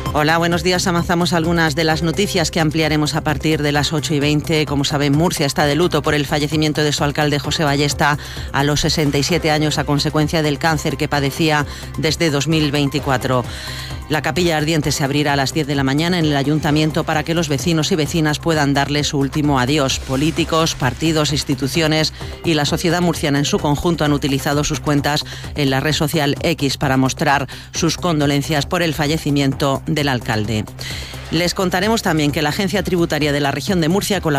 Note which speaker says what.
Speaker 1: Hola, buenos días. Avanzamos algunas de las noticias que ampliaremos a partir de las 8:20. Como saben, Murcia está de luto por el fallecimiento de su alcalde José Ballesta a los 67 años a consecuencia del cáncer que padecía desde 2024. La capilla ardiente se abrirá a las 10 de la mañana en el ayuntamiento para que los vecinos y vecinas puedan darle su último adiós. Políticos, partidos, instituciones y la sociedad murciana en su conjunto han utilizado sus cuentas en la red social X para mostrar sus condolencias por el fallecimiento del alcalde. Les contaremos también que la Agencia Tributaria de la Región de Murcia